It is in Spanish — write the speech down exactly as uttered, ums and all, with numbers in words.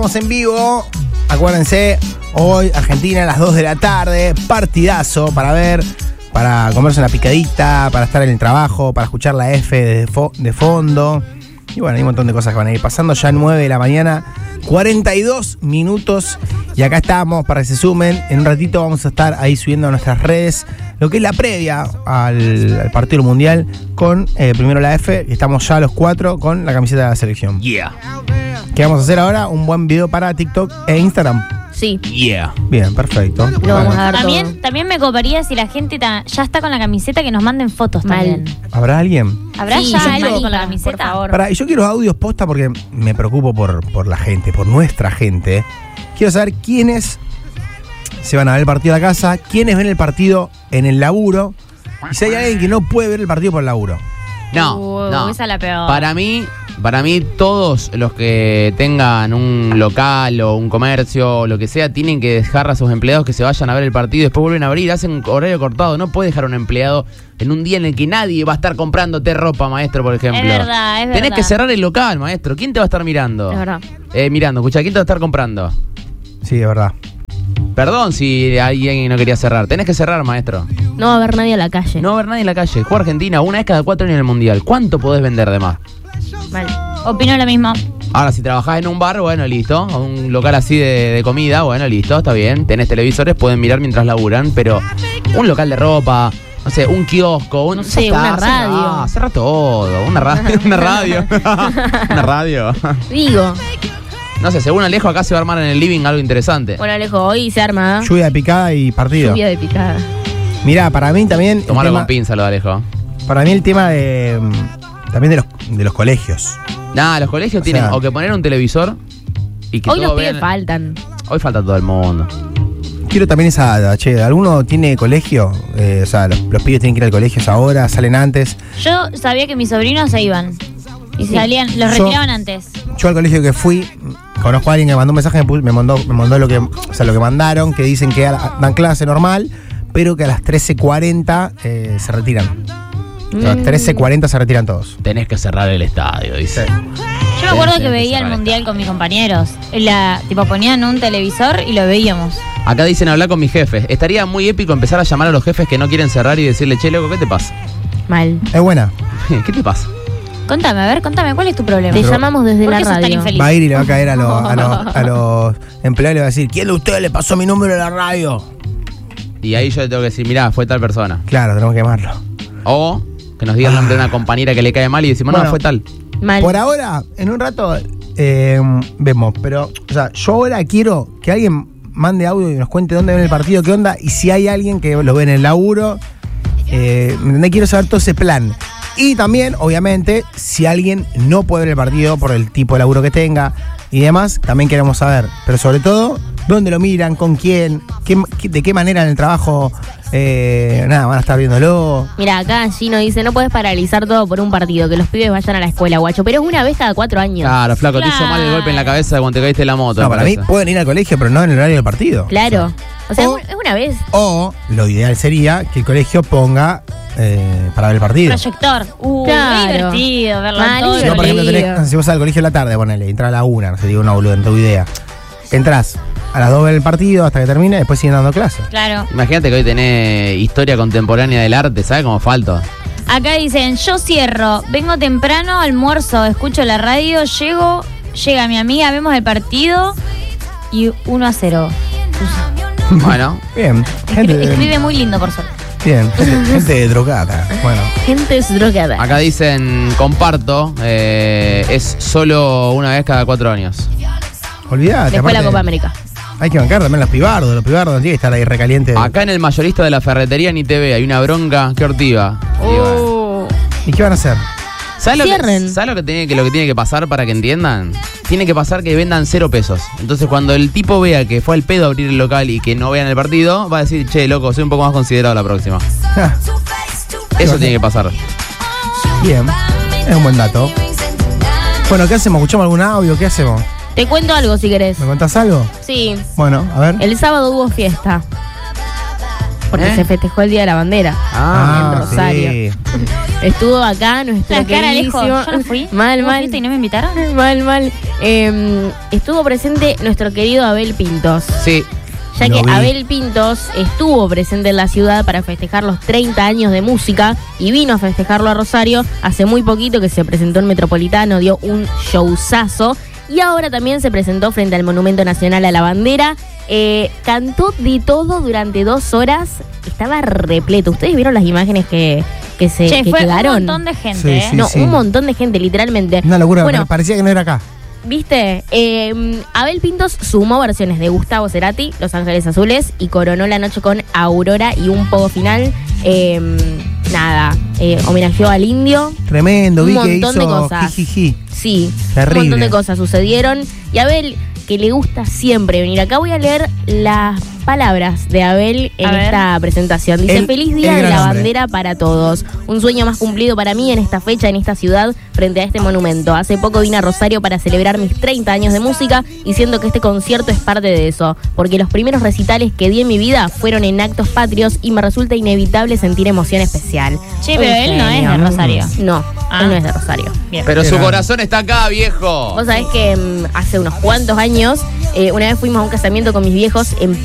Estamos en vivo, acuérdense, hoy Argentina a las dos de la tarde, partidazo para ver, para comerse una picadita, para estar en el trabajo, para escuchar la F de, fo- de fondo. Y bueno, hay un montón de cosas que van a ir pasando. Ya nueve de la mañana, cuarenta y dos minutos. Y acá estamos para que se sumen. En un ratito vamos a estar ahí subiendo a nuestras redes lo que es la previa al, al partido mundial con eh, primero la F. Y estamos ya los cuatro con la camiseta de la selección. Yeah. ¿Qué vamos a hacer ahora? Un buen video para TikTok e Instagram. Sí. Yeah. Bien, perfecto. Lo Bueno, vamos a ver También, todo. también me coparía si la gente ta- ya está con la camiseta, que nos manden fotos Mal. también. ¿Habrá alguien? ¿Habrá Sí, ya yo alguien quiero, con la por camiseta? favor. Pará, y yo quiero audios posta porque me preocupo por, por la gente, por nuestra gente. Quiero saber quiénes se van a ver el partido a la casa, quiénes ven el partido en el laburo, y si hay alguien que no puede ver el partido por el laburo. No, Uh, no. esa es la peor. Para mí, para mí todos los que tengan un local o un comercio o lo que sea, tienen que dejar a sus empleados que se vayan a ver el partido y después vuelven a abrir, hacen un horario cortado. No puede dejar a un empleado en un día en el que nadie va a estar comprándote ropa, maestro, por ejemplo. Es verdad, es Tenés verdad. que cerrar el local, maestro. ¿Quién te va a estar mirando? Es verdad. Eh, mirando, escucha, ¿quién te va a estar comprando? Sí, de verdad. Perdón si alguien no quería cerrar. Tenés que cerrar, maestro. No va a haber nadie a la calle. No va a haber nadie en la calle. Juega Argentina una vez cada cuatro años en el Mundial. ¿Cuánto podés vender de más? Mal. Opino lo mismo. Ahora, si trabajás en un bar, bueno, listo. O un local así de, de comida, bueno, listo, está bien. Tenés televisores, pueden mirar mientras laburan. Pero un local de ropa, no sé, un kiosco, un, No sé, ya está, una radio. Cerrá, cerrá todo. Una, ra- una radio. Una radio. Digo. No sé, según Alejo, acá se va a armar en el living algo interesante. Bueno, Alejo, hoy se arma Lluvia de picada y partido. lluvia de picada. Mirá, para mí también. el Tomalo tema- con pinza, lo de Alejo. Para mí el tema de. mm, También de los, de los colegios. Nada, los colegios O tienen sea- o que poner un televisor y que Hoy todos los pibes vean- faltan. Hoy falta todo el mundo. Quiero también esa data, che. ¿Alguno tiene colegio? Eh, o sea, los, los pibes tienen que ir al colegio ahora, salen antes. Yo sabía que mis sobrinos se iban. Y Sí. salían, los Yo- retiraban antes. Yo al colegio que fui, conozco a alguien que me mandó un mensaje, me, pu- me mandó, me mandó lo que, o sea, lo que mandaron, que dicen que a- dan clase normal, pero que a las trece cuarenta eh, se retiran. A las Mm. trece cuarenta se retiran todos. Tenés que cerrar el estadio, dice. Yo me acuerdo Sí, que sí, veía cerrar el el mundial estadio. con mis compañeros. La, tipo, ponían un televisor y lo veíamos. Acá dicen hablar con mis jefes. Estaría muy épico empezar a llamar a los jefes que no quieren cerrar y decirle, che, loco, ¿qué te pasa? Mal. Es buena. ¿Qué te pasa? Contame, a ver, contame, ¿cuál es tu problema? Te Pero- llamamos desde ¿Por la qué sos tan radio. infeliz? Va a ir y le va a caer a, los- a los, a los empleados y le va a decir, ¿quién de ustedes le pasó mi número a la radio? Y ahí yo le tengo que decir, mirá, fue tal persona. Claro, tenemos que llamarlo. O que nos diga el nombre de una compañera que le cae mal y decimos, Bueno. no, fue tal. Mal. Por ahora, en un rato, eh, vemos. Pero, o sea, yo ahora quiero que alguien mande audio y nos cuente dónde ven el partido, qué onda, y si hay alguien que lo ve en el laburo. Eh, ¿me entendés? Quiero saber todo ese plan. Y también, obviamente, si alguien no puede ver el partido por el tipo de laburo que tenga y demás, también queremos saber. Pero sobre todo, dónde lo miran, con quién, qué, qué- de qué manera en el trabajo, eh, nada, van a estar viéndolo. Mira, acá Gino dice, no puedes paralizar todo por un partido, que los pibes vayan a la escuela, guacho. Pero es una vez cada cuatro años. Claro, flaco, te hizo mal el golpe en la cabeza cuando te caíste en la moto. No, me para mí parece. pueden ir al colegio, pero no en el horario del partido. Claro. O sea, O- es una vez. O lo ideal sería que el colegio ponga eh, para ver el partido. Proyector. Uh, Claro. qué divertido verlo Mal, todo. Si vos, por ejemplo, divertido. tenés, si vos vas al colegio a la tarde, ponele, entras a la una, no sé, digo una boluda, no tengo idea. Entrás a las dos ver el partido hasta que termine, después siguen dando clases. Claro. Imagínate que hoy tenés historia contemporánea del arte, ¿sabes cómo falta? Acá dicen, yo cierro, vengo temprano, almuerzo, escucho la radio, llego, llega mi amiga, vemos el partido y uno a cero. Bueno, Bien, Escribe, gente, escribe muy lindo, por suerte. bien, gente, gente drogada. Bueno, Gente es drogada. acá dicen, comparto, eh, es solo una vez cada cuatro años. olvidate. Después la aparte, Copa América. Hay que bancar también los pibardos, los pibardos no tienen que estar ahí recalientes. Acá en el mayorista de la ferretería ni te ve, hay una bronca que ortiva. Y bueno. Oh. ¿Y qué van a hacer? ¿Sabes lo, que, Cierren. ¿sabes lo que tiene que lo que tiene que pasar para que entiendan? Tiene que pasar que vendan cero pesos. Entonces cuando el tipo vea que fue al pedo a abrir el local y que no vean el partido, va a decir, che, loco, soy un poco más considerado la próxima. Ah, Eso tiene que pasar. bien, es un buen dato. Bueno, ¿qué hacemos? ¿Escuchamos algún audio? ¿Qué hacemos? Te cuento algo si querés. ¿Me contás algo? Sí. Bueno, a ver. El sábado hubo fiesta. porque ¿Eh? se festejó el Día de la Bandera. Ah, en Rosario. sí. Estuvo acá nuestro La cara queridísimo- lejos. Yo no fui. Mal, ¿Vos mal. fuiste y no me invitaron? Mal, mal. Eh, estuvo presente nuestro querido Abel Pintos. Sí. Ya Lo que vi. Abel Pintos estuvo presente en la ciudad para festejar los treinta años de música y vino a festejarlo a Rosario hace muy poquito, que se presentó en Metropolitano, dio un showzazo y ahora también se presentó frente al Monumento Nacional a la Bandera. Eh, cantó de todo durante dos horas, estaba repleto. ¿Ustedes vieron las imágenes que, que se Che, que fue quedaron? un montón de gente, Sí, ¿eh? sí. No, un montón de gente, literalmente. Una locura, Bueno, me parecía que no era acá. ¿Viste? Eh, Abel Pintos sumó versiones de Gustavo Cerati, Los Ángeles Azules, y coronó la noche con Aurora y un poco final. Eh, nada, eh, homenajeó al Indio. Tremendo, Un vi que montón hizo de cosas. jijiji. Sí, Terrible. un montón de cosas sucedieron. Y Abel, que le gusta siempre venir acá, voy a leer las palabras de Abel en A ver. esta presentación. Dice: El- feliz día el de gran la hombre. bandera para todos. Un sueño más cumplido para mí en esta fecha, en esta ciudad, frente a este monumento. Hace poco vine a Rosario para celebrar mis treinta años de música y siento que este concierto es parte de eso, porque los primeros recitales que di en mi vida fueron en actos patrios y me resulta inevitable sentir emoción especial. Che, Un pero él no es genio. de Rosario. No, Ah. él no es de Rosario. Bien. Pero Qué su grande. corazón está acá, viejo. Vos sabés que mm, hace unos cuantos años, eh, una vez fuimos a un casamiento con mis viejos en